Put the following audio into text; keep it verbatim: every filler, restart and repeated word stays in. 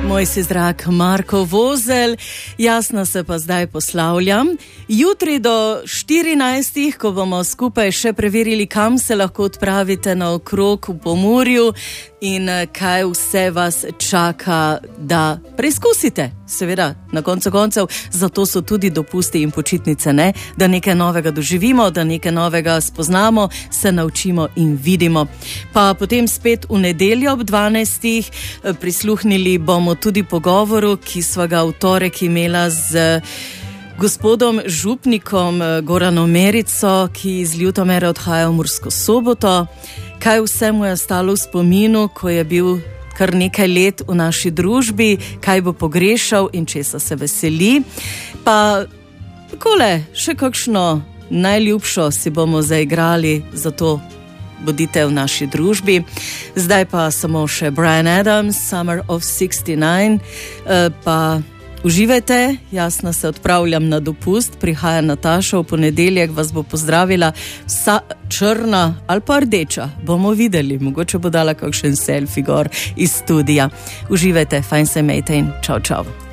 Moj si zdrag Marko Vozelj, jasno se pa zdaj poslavljam. Jutri do štirinajstih, ko bomo skupaj še preverili, kam se lahko odpravite na okrog v Pomurju in kaj vse vas čaka, da preizkusite. Seveda, na koncu koncev, zato so tudi dopusti in počitnice, ne? Da nekaj novega doživimo, da nekaj novega spoznamo, se naučimo in vidimo. Pa potem spet v nedeljo ob dvanajstih prisluhnili bomo tudi pogovoru, ki sva ga v torek imela z gospodom župnikom Goranom Merico, ki iz Ljutomera odhaja v Mursko Soboto. Kaj vse mu je ostalo v spominu, ko je bil kar nekaj let v naši družbi, kaj bo pogrešal in česa se veseli. Pa takole, še kakšno najljubšo si bomo zaigrali, zato bodite v naši družbi. Zdaj pa samo še Bryan Adams, Summer of sixty-nine, pa uživajte, jasno se odpravljam na dopust, prihaja Nataša, v ponedeljek vas bo pozdravila vsa črna ali pa rdeča, bomo videli, mogoče bo dala kakšen selfie gor iz studija. Uživajte, fajn se imejte in čau, čau.